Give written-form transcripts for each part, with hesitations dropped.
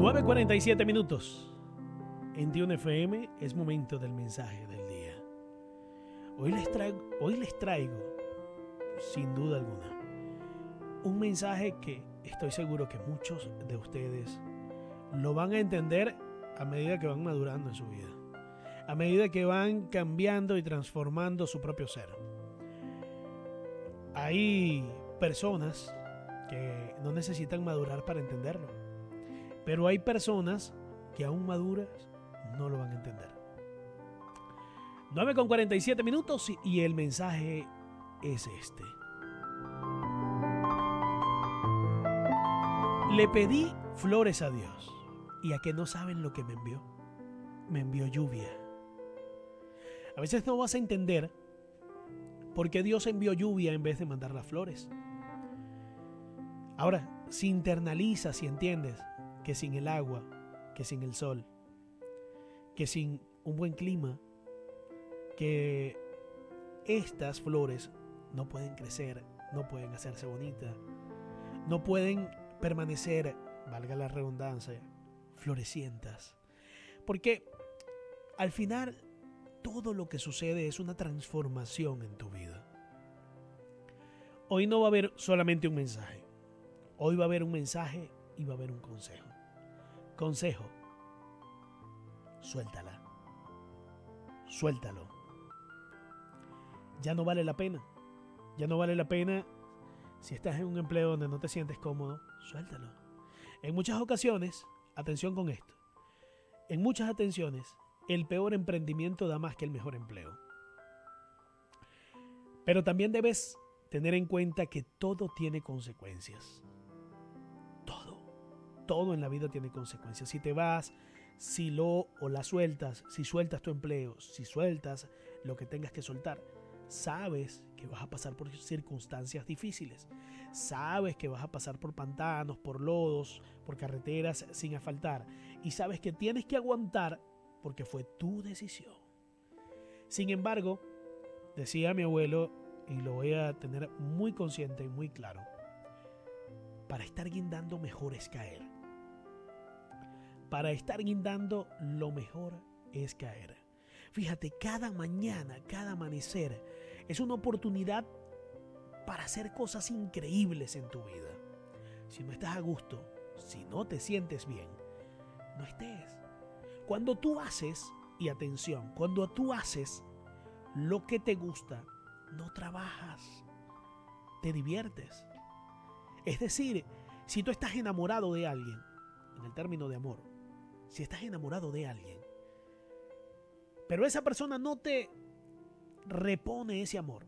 9:47 en Dune FM. Es momento del mensaje del día. Hoy les traigo, sin duda alguna, un mensaje que estoy seguro que muchos de ustedes lo van a entender a medida que van madurando en su vida, a medida que van cambiando y transformando su propio ser. Hay personas que no necesitan madurar para entenderlo, pero hay personas que aún maduras no lo van a entender. 9:47 y el mensaje es este. Le pedí flores a Dios, y a que no saben lo que me envió. Me envió lluvia. A veces no vas a entender por qué Dios envió lluvia en vez de mandar las flores. Ahora, si internalizas y entiendes que sin el agua, que sin el sol, que sin un buen clima, que estas flores no pueden crecer, no pueden hacerse bonitas, no pueden permanecer, valga la redundancia, florecientas. Porque al final todo lo que sucede es una transformación en tu vida. Hoy no va a haber solamente un mensaje. Hoy va a haber un mensaje y va a haber un consejo. Consejo: suéltala. Suéltalo. Ya no vale la pena. Ya no vale la pena. Si estás en un empleo donde no te sientes cómodo, suéltalo. En muchas ocasiones, atención con esto, en muchas atenciones, el peor emprendimiento da más que el mejor empleo. Pero también debes tener en cuenta que todo tiene consecuencias. Todo en la vida tiene consecuencias. Si te vas, si lo o la sueltas, si sueltas tu empleo, si sueltas lo que tengas que soltar, sabes que vas a pasar por circunstancias difíciles. Sabes que vas a pasar por pantanos, por lodos, por carreteras sin asfaltar. Y sabes que tienes que aguantar porque fue tu decisión. Sin embargo, decía mi abuelo, y lo voy a tener muy consciente y muy claro, para estar guindando mejor es caer. Para estar guindando lo mejor es caer. Fíjate, cada mañana, cada amanecer es una oportunidad para hacer cosas increíbles en tu vida. Si no estás a gusto, si no te sientes bien, no estés. Cuando tú haces, y atención, cuando tú haces lo que te gusta, no trabajas, te diviertes. Es decir, si tú estás enamorado de alguien, en el término de amor, si estás enamorado de alguien, pero esa persona no te repone ese amor,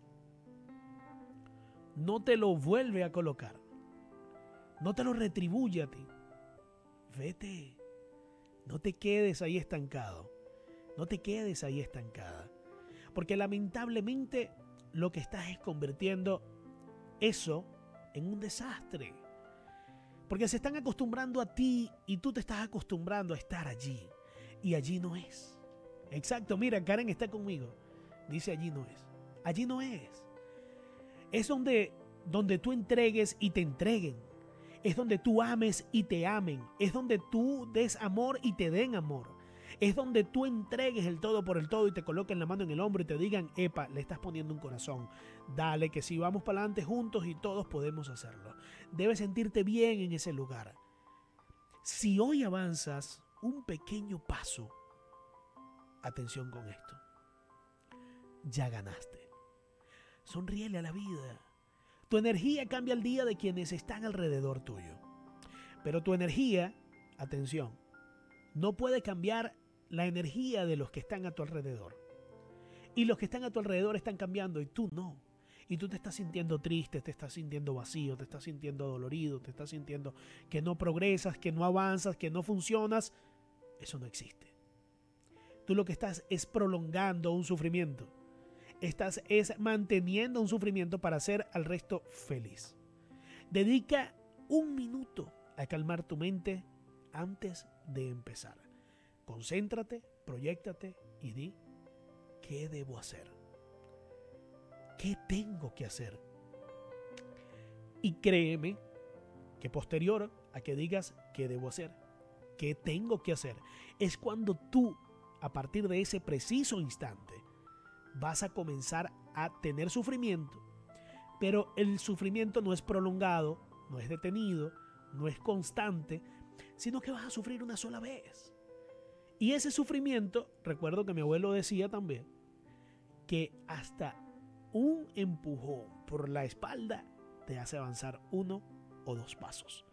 no te lo vuelve a colocar, no te lo retribuye a ti, vete. No te quedes ahí estancado, no te quedes ahí estancada, porque lamentablemente lo que estás es convirtiendo eso en un desastre. Porque se están acostumbrando a ti y tú te estás acostumbrando a estar allí. Y allí no es. Exacto, mira, Karen está conmigo. Dice allí no es. Allí no es. Es donde tú entregues y te entreguen. Es donde tú ames y te amen. Es donde tú des amor y te den amor. Es donde tú entregues el todo por el todo y te coloquen la mano en el hombro y te digan, epa, le estás poniendo un corazón. Dale, que si vamos para adelante juntos y todos podemos hacerlo. Debes sentirte bien en ese lugar. Si hoy avanzas un pequeño paso, atención con esto, ya ganaste. Sonríele a la vida. Tu energía cambia el día de quienes están alrededor tuyo. Pero tu energía, atención, no puede cambiar la energía de los que están a tu alrededor. Y los que están a tu alrededor están cambiando y tú no. Y tú te estás sintiendo triste, te estás sintiendo vacío, te estás sintiendo dolorido, te estás sintiendo que no progresas, que no avanzas, que no funcionas. Eso no existe. Tú lo que estás es prolongando un sufrimiento. Estás es manteniendo un sufrimiento para hacer al resto feliz. Dedica un minuto a calmar tu mente antes de empezar. Concéntrate, proyéctate y di, ¿qué debo hacer? ¿Qué tengo que hacer? Y créeme que posterior a que digas qué debo hacer, ¿Qué tengo que hacer? Es cuando tú, a partir de ese preciso instante, vas a comenzar a tener sufrimiento, pero el sufrimiento no es prolongado, no es detenido, no es constante, sino que vas a sufrir una sola vez. Y ese sufrimiento, recuerdo que mi abuelo decía también, que hasta un empujón por la espalda te hace avanzar 1 o 2 pasos.